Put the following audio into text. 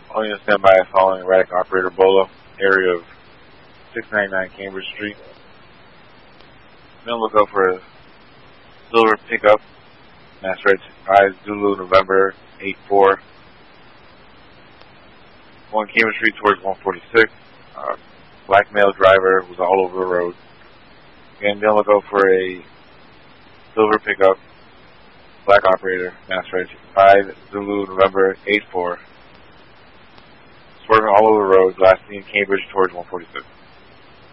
Only to stand by following erratic operator Bolo, area of 699 Cambridge Street. Then look out for a silver pickup, Mass Red 5 Zulu November 8-4. Going Cambridge Street towards 146. Black male driver was all over the road. Again, then look out for a silver pickup, black operator, Mass Red 5 Zulu November 8-4. Swerving all over the road, last seen Cambridge towards 146.